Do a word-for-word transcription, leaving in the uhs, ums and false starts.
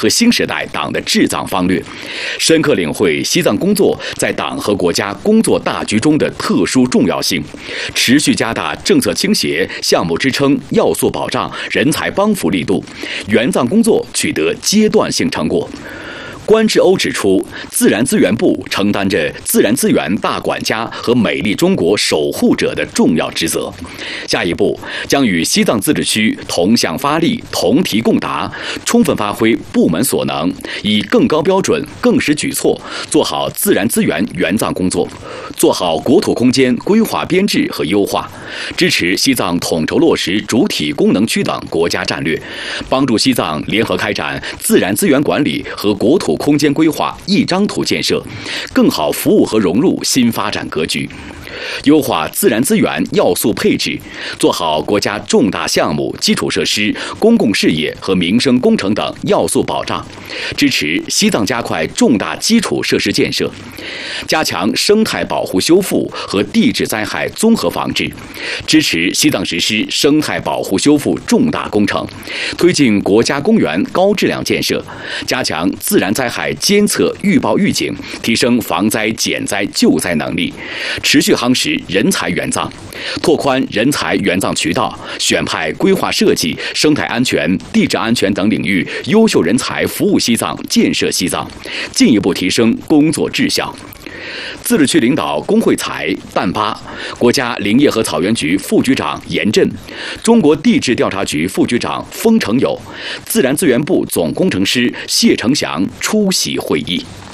和新时代党的治藏方略，深刻领会西藏工作在党和国家工作大局中的特殊重要性，持续加大政策倾斜、项目支撑、要素保障、人才帮扶力度，援藏工作取得阶段性成果。关志欧指出，自然资源部承担着自然资源大管家和美丽中国守护者的重要职责。下一步将与西藏自治区同向发力、同题共答，充分发挥部门所能，以更高标准、更实举措，做好自然资源援藏工作，做好国土空间规划编制和优化，支持西藏统筹落实主体功能区等国家战略，帮助西藏联合开展自然资源管理和国土空间规划一张图建设，更好服务和融入新发展格局。优化自然资源要素配置，做好国家重大项目、基础设施、公共事业和民生工程等要素保障，支持西藏加快重大基础设施建设，加强生态保护修复和地质灾害综合防治，支持西藏实施生态保护修复重大工程，推进国家公园高质量建设，加强自然灾害监测、预报、预警，提升防灾减灾救灾能力，持续夯实人才援藏，拓宽人才援藏渠道，选派规划设计、生态安全、地质安全等领域优秀人才服务西藏、建设西藏，进一步提升工作质效。自治区领导龚慧才、半巴，国家林业和草原局副局长严震，中国地质调查局副局长封成友，自然资源部总工程师谢成祥出席会议。